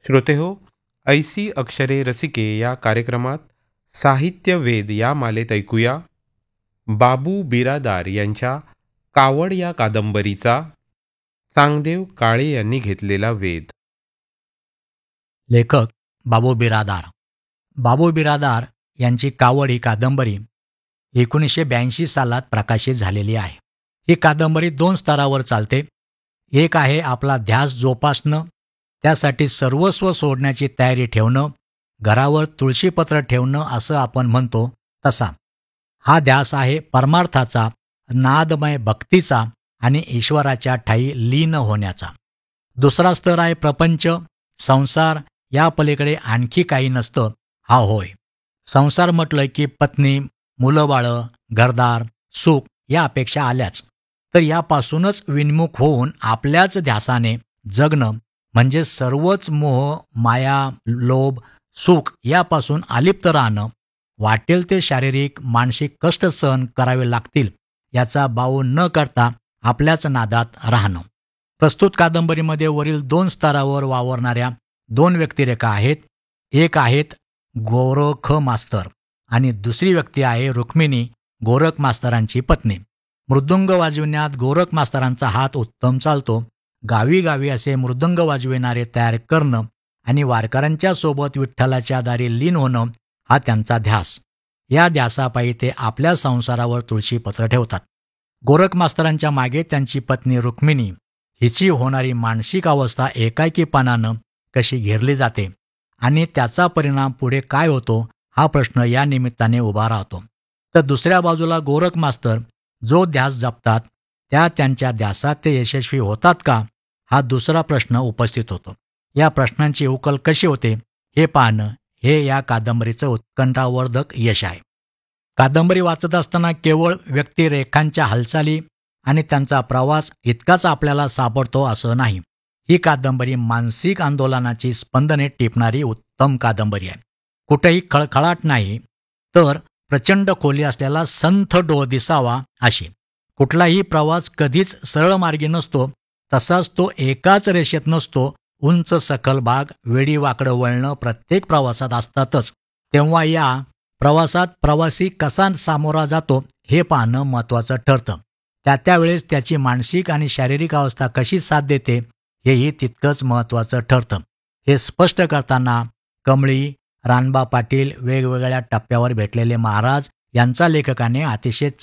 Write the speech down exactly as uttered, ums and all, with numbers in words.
श्रोतेहो, ऐसी अक्षरे रसिके या कार्यक्रमात साहित्य वेद या मालेत ऐकूया बाबू बिरादार यांच्या कावड या कादंबरीचा चांगदेव काळे यांनी घेतलेला वेध. लेखक बाबू बिरादार. बाबू बिरादार यांची कावड ही कादंबरी एकोणीसशे ब्याऐंशी सालात प्रकाशित झालेली आहे. ही कादंबरी दोन स्तरावर चालते. एक आहे आपला ध्यास जोपासणं, त्यासाठी सर्वस्व सोडण्याची तयारी ठेवणं, घरावर तुळशीपत्र ठेवणं असं आपण म्हणतो तसा. हा ध्यास आहे परमार्थाचा, नादमय भक्तीचा आणि ईश्वराच्या ठायी लीन होण्याचा. दुसरा स्तर आहे प्रपंच, संसार, या पलीकडे आणखी काही नसतं हा होय. संसार म्हटलं की पत्नी, मुलं बाळं, घरदार, सुख या अपेक्षा आल्याच. तर यापासूनच विन्मुख होऊन आपल्याच ध्यासाने जगणं म्हणजे सर्वच मोह, माया, लोभ, सुख यापासून अलिप्त राहणं, वाटेल ते शारीरिक मानसिक कष्ट सहन करावे लागतील याचा बाऊ न करता आपल्याच नादात राहणं. प्रस्तुत कादंबरीमध्ये वरील दोन स्तरावर वावरणाऱ्या दोन व्यक्तिरेखा आहेत. एक आहेत गोरख मास्तर आणि दुसरी व्यक्ती आहे रुक्मिणी, गोरख मास्तरांची पत्नी. मृदुंग वाजविण्यात गोरख मास्तरांचा हात उत्तम चालतो. गावी गावी असे मृदुंग वाजविणारे तयार करणं आणि वारकऱ्यांच्या सोबत विठ्ठलाच्या दारी लीन होणं हा त्यांचा ध्यास. या ध्यासापायी ते आपल्या संसारावर तुळशीपत्र ठेवतात. गोरख मास्तरांच्या मागे त्यांची पत्नी रुक्मिणी हिची होणारी मानसिक अवस्था एकाकीपणानं कशी घेरली जाते आणि त्याचा परिणाम पुढे काय होतो हा प्रश्न या निमित्ताने उभा राहतो. तर दुसऱ्या बाजूला गोरख मास्तर जो ध्यास जपतात त्या त्यांच्या ध्यासात ते यशस्वी होतात का हा दुसरा प्रश्न उपस्थित होतो. या प्रश्नांची उकल कशी होते हे पाहणं हे या कादंबरीचं उत्कंठावर्धक यश आहे. कादंबरी वाचत असताना केवळ व्यक्तिरेखांच्या हालचाली आणि त्यांचा प्रवास इतकाच आपल्याला सापडतो असं नाही. ही कादंबरी मानसिक आंदोलनाची स्पंदने टिपणारी उत्तम कादंबरी आहे. कुठेही खळखळाट नाही, तर प्रचंड खोली असलेला संथ डोह दिसावा अशी. कुठलाही प्रवास कधीच सरळ मार्गी नसतो, तसाच तो एकाच रेषेत नसतो. उंच सखल भाग, वेडी वाकडं वळणं प्रत्येक प्रवासात असतातच. तेव्हा या प्रवासात प्रवासी कसा सामोरा जातो हे पाहणं महत्त्वाचं ठरतं. त्या त्यावेळेस त्याची मानसिक आणि शारीरिक अवस्था कशी साथ देते हेही तितकंच महत्त्वाचं ठरतं. हे स्पष्ट करताना कमळी, रानबा पाटील, वेगवेगळ्या टप्प्यावर भेटलेले महाराज यांचा लेखकाने अतिशय